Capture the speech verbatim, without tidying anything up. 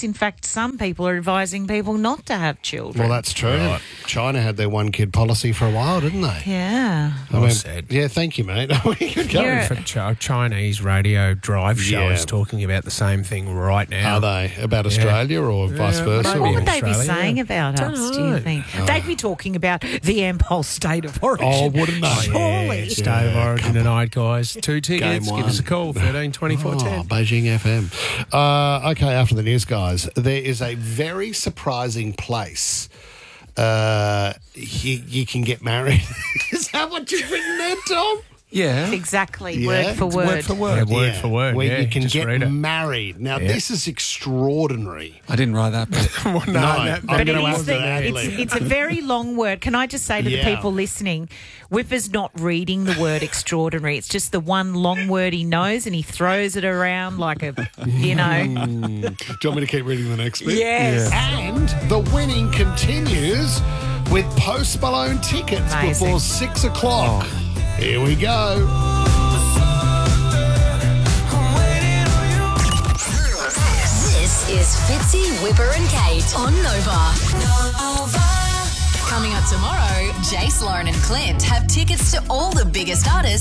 States. In fact, some people are advising people not to have children. Well, that's true. Right. China had their one-kid policy for a while, didn't they? Yeah. I Well mean, said. Yeah, thank you, mate. We could go. Yeah. For Ch- Chinese radio drive show Yeah. is talking about the same thing right now. Are they? About Australia or vice Yeah, versa? maybe. What or- would they be Australia. saying about Don't us, do you know. think? They'd be talking about the Ampol State of Origin. Oh, wouldn't they? Surely. Yeah, State of Origin tonight, guys. Two tickets. Game Give us a one. call, thirteen twenty-four Oh, ten. Beijing F M. Uh, okay, after the news, guys, there is a very surprising place uh, you, you can get married. Is that what you've written there, Tom? Yeah. Exactly, Yeah. word for It's word. Word for word. Yeah, word Yeah, for word. Where yeah, you can just get read it. married. Now, Yeah. this is extraordinary. I didn't write that bit. Well, no, No, that- I'm But gonna it have is to the, ad it's, lib. it's a very long word. Can I just say to Yeah. the people listening, Whipper's not reading the word extraordinary. It's just the one long word he knows and he throws it around like a, you know. Do you want me to keep reading the next bit? Yes. And the winning continues with Post Malone tickets Amazing. before six o'clock. Here we go. This is Fitzy, Whipper and Kate on Nova. Coming up tomorrow, Jace, Lauren and Clint have tickets to all the biggest artists